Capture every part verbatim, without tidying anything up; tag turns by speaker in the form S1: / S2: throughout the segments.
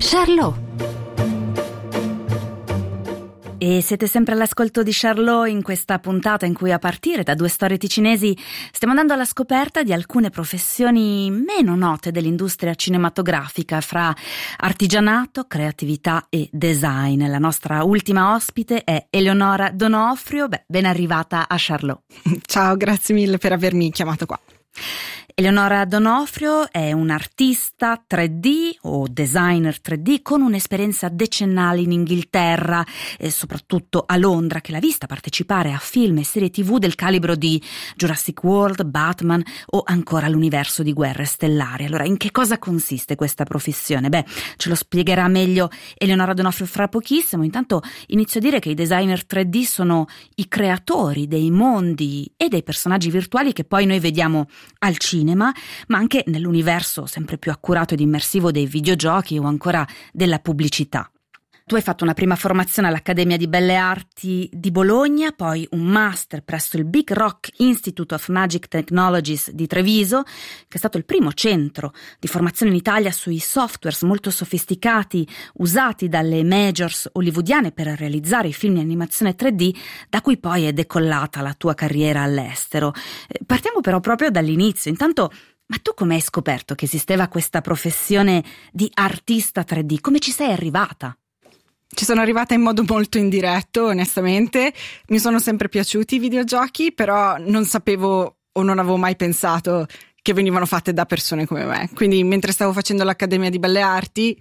S1: Charlot. E siete sempre all'ascolto di Charlot in questa puntata in cui, a partire da due storie ticinesi, stiamo andando alla scoperta di alcune professioni meno note dell'industria cinematografica, fra artigianato, creatività e design. La nostra ultima ospite è Eleonora D'Onofrio. Beh, ben arrivata a Charlot.
S2: Ciao, grazie mille per avermi chiamato qua.
S1: Eleonora D'Onofrio è un'artista tre D o designer tre D con un'esperienza decennale in Inghilterra e soprattutto a Londra, che l'ha vista partecipare a film e serie tivù del calibro di Jurassic World, Batman o ancora l'universo di Guerre Stellari. Allora, in che cosa consiste questa professione? Beh, ce lo spiegherà meglio Eleonora D'Onofrio fra pochissimo. Intanto inizio a dire che i designer tre D sono i creatori dei mondi e dei personaggi virtuali che poi noi vediamo al cinema, ma anche nell'universo sempre più accurato ed immersivo dei videogiochi o ancora della pubblicità. Tu hai fatto una prima formazione all'Accademia di Belle Arti di Bologna, poi un master presso il Big Rock Institute of Magic Technologies di Treviso, che è stato il primo centro di formazione in Italia sui softwares molto sofisticati usati dalle majors hollywoodiane per realizzare i film di animazione tre D, da cui poi è decollata la tua carriera all'estero. Partiamo però proprio dall'inizio. Intanto, ma tu come hai scoperto che esisteva questa professione di artista tre D? Come ci sei arrivata?
S2: Ci sono arrivata in modo molto indiretto, onestamente. Mi sono sempre piaciuti i videogiochi, però non sapevo o non avevo mai pensato che venivano fatte da persone come me. Quindi mentre stavo facendo l'Accademia di Belle Arti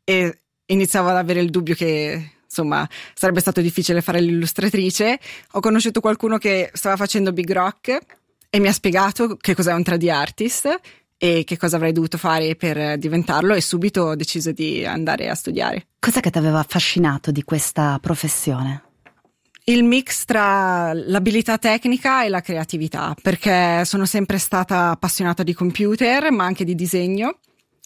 S2: e iniziavo ad avere il dubbio che, insomma, sarebbe stato difficile fare l'illustratrice, ho conosciuto qualcuno che stava facendo Big Rock e mi ha spiegato che cos'è un tre D artist e che cosa avrei dovuto fare per diventarlo, e subito ho deciso di andare a studiare.
S1: Cos'è che ti aveva affascinato di questa professione?
S2: Il mix tra l'abilità tecnica e la creatività, perché sono sempre stata appassionata di computer, ma anche di disegno,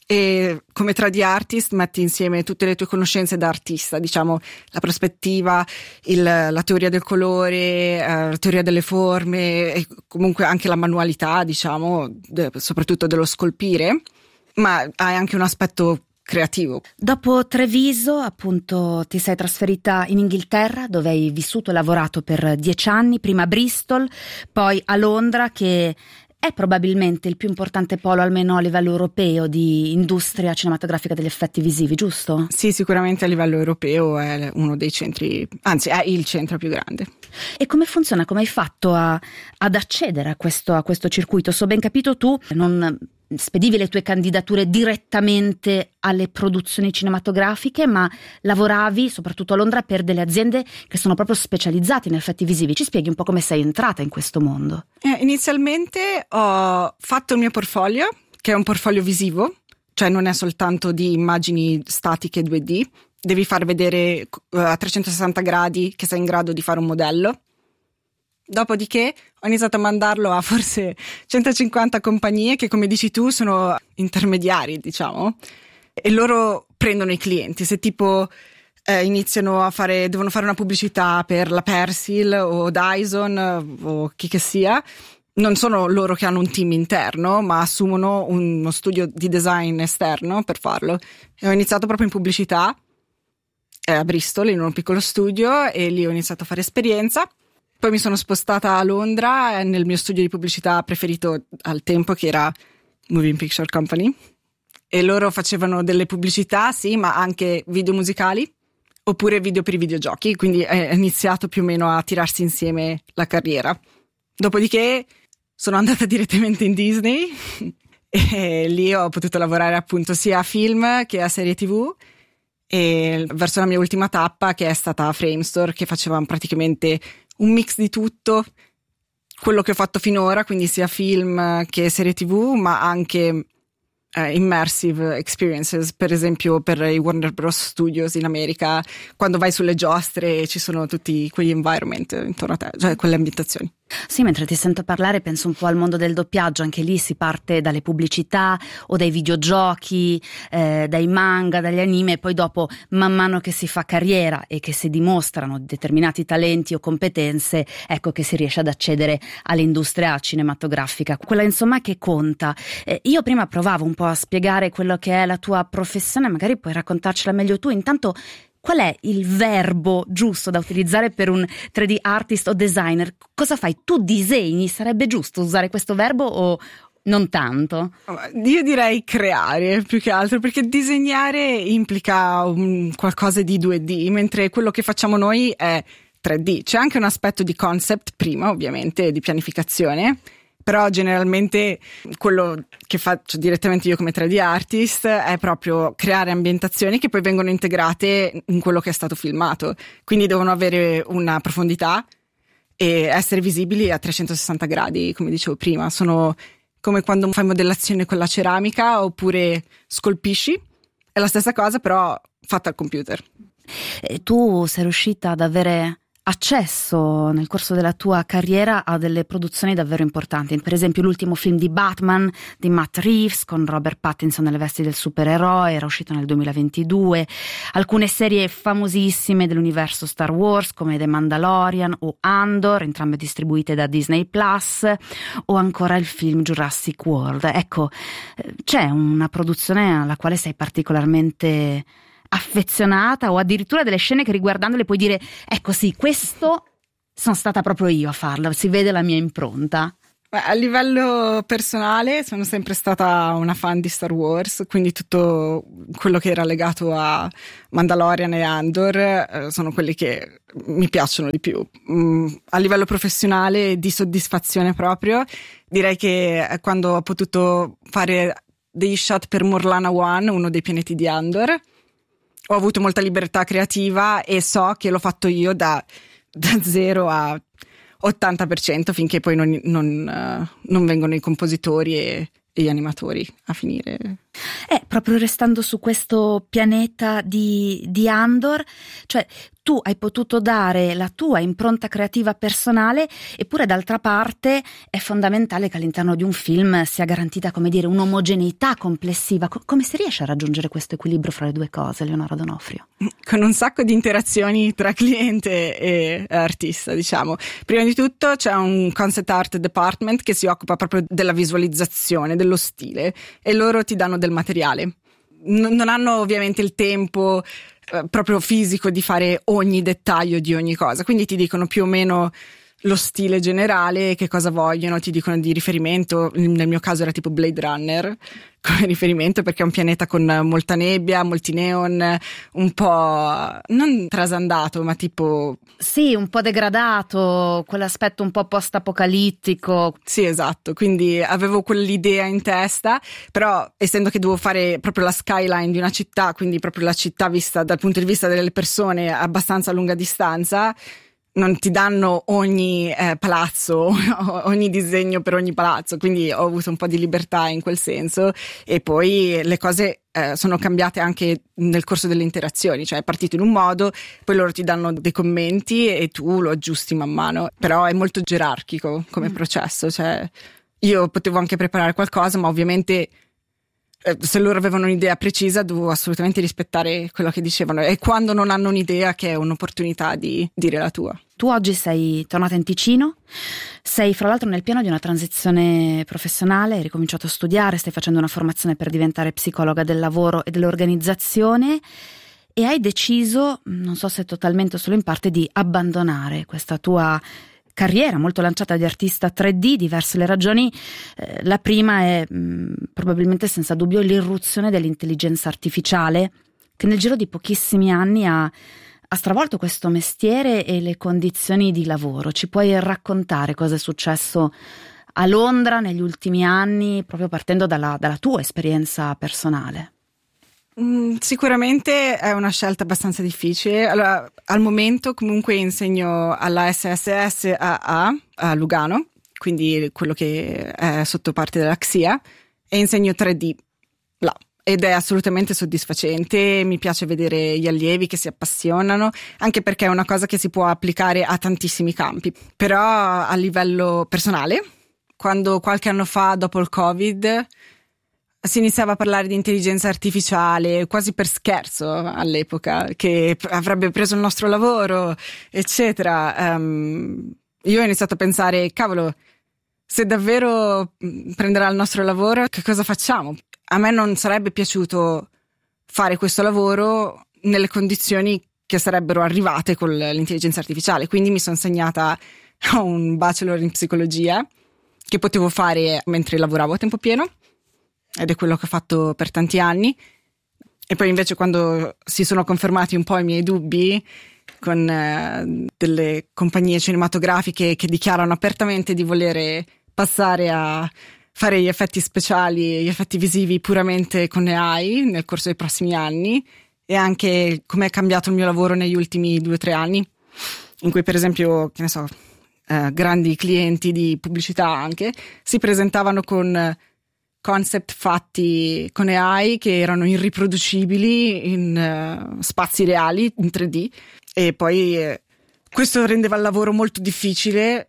S2: e come tre D artist metti insieme tutte le tue conoscenze da artista, diciamo la prospettiva, il, la teoria del colore, eh, la teoria delle forme e comunque anche la manualità, diciamo, de, soprattutto dello scolpire, ma hai anche un aspetto creativo.
S1: Dopo Treviso, appunto, ti sei trasferita in Inghilterra, dove hai vissuto e lavorato per dieci anni, prima a Bristol, poi a Londra, che è probabilmente il più importante polo, almeno a livello europeo, di industria cinematografica degli effetti visivi, giusto?
S2: Sì, sicuramente a livello europeo è uno dei centri, anzi è il centro più grande.
S1: E come funziona? Come hai fatto a, ad accedere a questo, a questo circuito? Se ho ben capito, tu non spedivi le tue candidature direttamente alle produzioni cinematografiche, ma lavoravi soprattutto a Londra per delle aziende che sono proprio specializzate in effetti visivi. Ci spieghi un po' come sei entrata in questo mondo?
S2: Eh, inizialmente ho fatto il mio portfolio, che è un portfolio visivo, cioè non è soltanto di immagini statiche due D, devi far vedere uh, a trecentosessanta gradi che sei in grado di fare un modello. Dopodiché ho iniziato a mandarlo a forse centocinquanta compagnie che, come dici tu, sono intermediari, diciamo, e loro prendono i clienti. Se tipo eh, iniziano a fare, devono fare una pubblicità per la Persil o Dyson o chi che sia, non sono loro che hanno un team interno, ma assumono uno studio di design esterno per farlo. E ho iniziato proprio in pubblicità eh, a Bristol, in un piccolo studio, e lì ho iniziato a fare esperienza. Poi mi sono spostata a Londra nel mio studio di pubblicità preferito al tempo, che era Moving Picture Company, e loro facevano delle pubblicità, sì, ma anche video musicali oppure video per i videogiochi, quindi è iniziato più o meno a tirarsi insieme la carriera. Dopodiché sono andata direttamente in Disney e lì ho potuto lavorare appunto sia a film che a serie tivù, e verso la mia ultima tappa, che è stata a Framestore, che facevamo praticamente un mix di tutto quello che ho fatto finora, quindi sia film che serie tivù, ma anche eh, immersive experiences, per esempio per i Warner Bros. Studios in America, quando vai sulle giostre ci sono tutti quegli environment intorno a te, cioè quelle ambientazioni.
S1: Sì, mentre ti sento parlare penso un po' al mondo del doppiaggio, anche lì si parte dalle pubblicità o dai videogiochi, eh, dai manga, dagli anime, e poi dopo, man mano che si fa carriera e che si dimostrano determinati talenti o competenze, ecco che si riesce ad accedere all'industria cinematografica, quella insomma che conta. Eh, io prima provavo un po' a spiegare quello che è la tua professione, magari puoi raccontarcela meglio tu. Intanto, qual è il verbo giusto da utilizzare per un tre D artist o designer? Cosa fai? Tu disegni? Sarebbe giusto usare questo verbo o non tanto?
S2: Io direi creare più che altro, perché disegnare implica un qualcosa di due D, mentre quello che facciamo noi è tre D. C'è anche un aspetto di concept prima, ovviamente, di pianificazione. Però generalmente quello che faccio direttamente io come tre D artist è proprio creare ambientazioni che poi vengono integrate in quello che è stato filmato, quindi devono avere una profondità e essere visibili a trecentosessanta gradi, come dicevo prima. Sono come quando fai modellazione con la ceramica oppure scolpisci, è la stessa cosa però fatta al computer.
S1: E tu sei riuscita ad avere accesso nel corso della tua carriera a delle produzioni davvero importanti, per esempio l'ultimo film di Batman di Matt Reeves con Robert Pattinson nelle vesti del supereroe, era uscito nel duemilaventidue, alcune serie famosissime dell'universo Star Wars come The Mandalorian o Andor, entrambe distribuite da Disney Plus, o ancora il film Jurassic World. Ecco, c'è una produzione alla quale sei particolarmente affezionata, o addirittura delle scene che riguardandole puoi dire ecco sì, questo sono stata proprio io a farlo, si vede la mia impronta?
S2: A livello personale sono sempre stata una fan di Star Wars, quindi tutto quello che era legato a Mandalorian e Andor eh, sono quelli che mi piacciono di più. Mm, a livello professionale, di soddisfazione proprio, direi che quando ho potuto fare dei shot per Morlana One, uno dei pianeti di Andor, ho avuto molta libertà creativa e so che l'ho fatto io da, da zero a ottanta per cento finché poi non, non, uh, non vengono i compositori e, e gli animatori a finire.
S1: Eh, proprio restando su questo pianeta di, di Andor, cioè tu hai potuto dare la tua impronta creativa personale, eppure d'altra parte è fondamentale che all'interno di un film sia garantita, come dire, un'omogeneità complessiva. Co- come si riesce a raggiungere questo equilibrio fra le due cose, Leonora D'Onofrio?
S2: Con un sacco di interazioni tra cliente e artista, diciamo. Prima di tutto c'è un concept art department che si occupa proprio della visualizzazione, dello stile, e loro ti danno del materiale. N- non hanno ovviamente il tempo eh, proprio fisico di fare ogni dettaglio di ogni cosa, quindi ti dicono più o meno lo stile generale, che cosa vogliono, ti dicono di riferimento. Nel mio caso era tipo Blade Runner come riferimento, perché è un pianeta con molta nebbia, molti neon, un po' non trasandato, ma tipo
S1: sì, un po' degradato, quell'aspetto un po' post-apocalittico.
S2: Sì, esatto, quindi avevo quell'idea in testa, però essendo che dovevo fare proprio la skyline di una città, quindi proprio la città vista dal punto di vista delle persone a abbastanza lunga distanza, non ti danno ogni eh, palazzo, ogni disegno per ogni palazzo, quindi ho avuto un po' di libertà in quel senso. E poi le cose eh, sono cambiate anche nel corso delle interazioni, cioè è partito in un modo, poi loro ti danno dei commenti e tu lo aggiusti man mano, però è molto gerarchico come mm. processo, cioè io potevo anche preparare qualcosa, ma ovviamente se loro avevano un'idea precisa dovevo assolutamente rispettare quello che dicevano, e quando non hanno un'idea, che è un'opportunità di dire la tua.
S1: Tu oggi sei tornata in Ticino, sei fra l'altro nel piano di una transizione professionale, hai ricominciato a studiare, stai facendo una formazione per diventare psicologa del lavoro e dell'organizzazione, e hai deciso, non so se totalmente o solo in parte, di abbandonare questa tua carriera molto lanciata di artista tre D, diverse le ragioni. Eh, la prima è mh, probabilmente senza dubbio l'irruzione dell'intelligenza artificiale, che nel giro di pochissimi anni ha, ha stravolto questo mestiere e le condizioni di lavoro. Ci puoi raccontare cosa è successo a Londra negli ultimi anni, proprio partendo dalla, dalla tua esperienza personale?
S2: Mm, sicuramente è una scelta abbastanza difficile. Allora, al momento comunque insegno alla S S S A A a Lugano, quindi quello che è sotto parte della X I A, e insegno tre D là. ed è assolutamente soddisfacente. Mi piace vedere gli allievi che si appassionano, anche perché è una cosa che si può applicare a tantissimi campi. Però a livello personale, quando qualche anno fa, dopo il Covid, si iniziava a parlare di intelligenza artificiale quasi per scherzo all'epoca, che avrebbe preso il nostro lavoro, eccetera. Um, io ho iniziato a pensare, cavolo, se davvero prenderà il nostro lavoro, che cosa facciamo? A me non sarebbe piaciuto fare questo lavoro nelle condizioni che sarebbero arrivate con l'intelligenza artificiale, quindi mi sono segnata un bachelor in psicologia che potevo fare mentre lavoravo a tempo pieno, ed è quello che ho fatto per tanti anni. E poi invece, quando si sono confermati un po' i miei dubbi con eh, delle compagnie cinematografiche che dichiarano apertamente di volere passare a fare gli effetti speciali, gli effetti visivi puramente con A I nel corso dei prossimi anni, e anche come è cambiato il mio lavoro negli ultimi due o tre anni, in cui per esempio, che ne so, eh, grandi clienti di pubblicità anche si presentavano con concept fatti con A I che erano irriproducibili in uh, spazi reali in tre D, e poi eh, questo rendeva il lavoro molto difficile,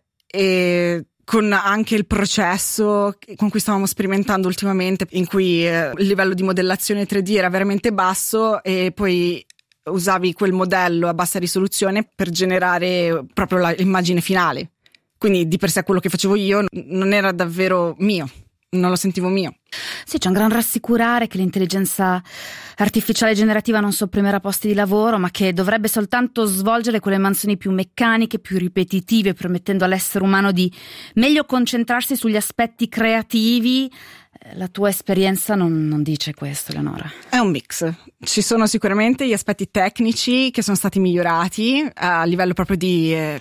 S2: e con anche il processo con cui stavamo sperimentando ultimamente, in cui eh, il livello di modellazione tre D era veramente basso, e poi usavi quel modello a bassa risoluzione per generare proprio la, l'immagine finale. Quindi di per sé quello che facevo io non era davvero mio, non lo sentivo mio.
S1: Sì, c'è un gran rassicurare che l'intelligenza artificiale generativa non sopprimerà posti di lavoro, ma che dovrebbe soltanto svolgere quelle mansioni più meccaniche, più ripetitive, permettendo all'essere umano di meglio concentrarsi sugli aspetti creativi. La tua esperienza non, non dice questo, Eleonora?
S2: È un mix. Ci sono sicuramente gli aspetti tecnici che sono stati migliorati a livello proprio di eh,